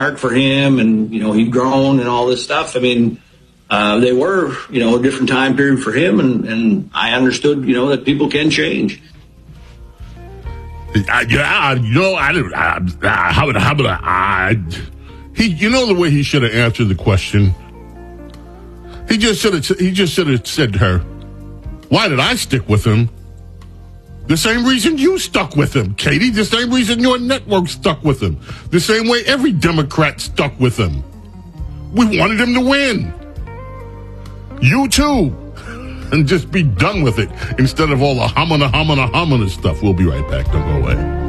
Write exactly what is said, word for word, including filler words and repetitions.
mark for him, and, you know, he'd grown and all this stuff. I mean, uh, they were, you know, a different time period for him, and, and I understood, you know, that people can change. Uh, yeah, you know, I don't. Uh, uh, how about how about I? He, you know, the way he should have answered the question. He just should have. He just should have said to her, "Why did I stick with him? The same reason you stuck with him, Katie. The same reason your network stuck with him. The same way every Democrat stuck with him. We wanted him to win. You too." And just be done with it instead of all the humana, humana, humana stuff. We'll be right back. Don't go away.